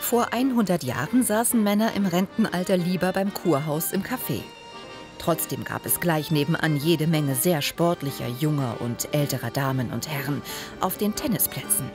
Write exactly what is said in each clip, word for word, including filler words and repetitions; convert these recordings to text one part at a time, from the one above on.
Vor hundert Jahren saßen Männer im Rentenalter lieber beim Kurhaus im Café. Trotzdem gab es gleich nebenan jede Menge sehr sportlicher, junger und älterer Damen und Herren auf den Tennisplätzen.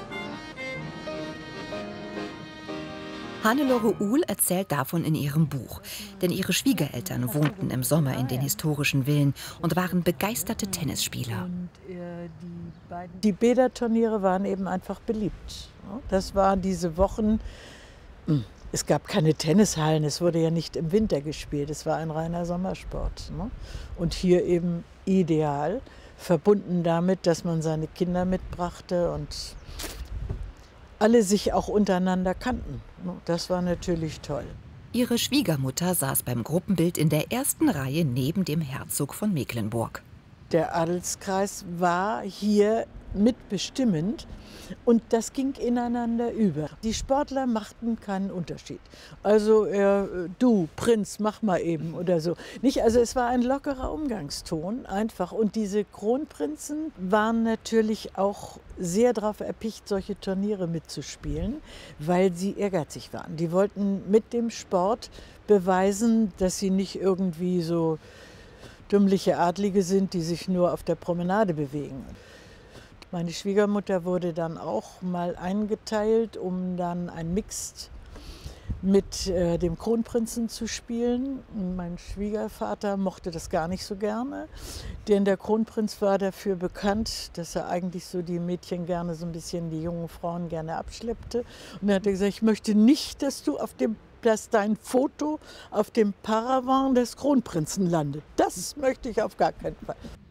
Hannelore Uhl erzählt davon in ihrem Buch, denn ihre Schwiegereltern wohnten im Sommer in den historischen Villen und waren begeisterte Tennisspieler. Die Bäderturniere waren eben einfach beliebt. Das waren diese Wochen, es gab keine Tennishallen, es wurde ja nicht im Winter gespielt, es war ein reiner Sommersport. Und hier eben ideal, verbunden damit, dass man seine Kinder mitbrachte und alle sich auch untereinander kannten. Das war natürlich toll. Ihre Schwiegermutter saß beim Gruppenbild in der ersten Reihe neben dem Herzog von Mecklenburg. Der Adelskreis war hier mitbestimmend und das ging ineinander über. Die Sportler machten keinen Unterschied. Also äh, du, Prinz, mach mal eben oder so. Nicht, also es war ein lockerer Umgangston einfach. Und diese Kronprinzen waren natürlich auch sehr darauf erpicht, solche Turniere mitzuspielen, weil sie ehrgeizig waren. Die wollten mit dem Sport beweisen, dass sie nicht irgendwie so dümmliche Adlige sind, die sich nur auf der Promenade bewegen. Meine Schwiegermutter wurde dann auch mal eingeteilt, um dann ein Mixed mit äh, dem Kronprinzen zu spielen. Und mein Schwiegervater mochte das gar nicht so gerne, denn der Kronprinz war dafür bekannt, dass er eigentlich so die Mädchen gerne so ein bisschen, die jungen Frauen gerne abschleppte. Und er hat gesagt, ich möchte nicht, dass du auf dem dass dein Foto auf dem Paravan des Kronprinzen landet. Das möchte ich auf gar keinen Fall.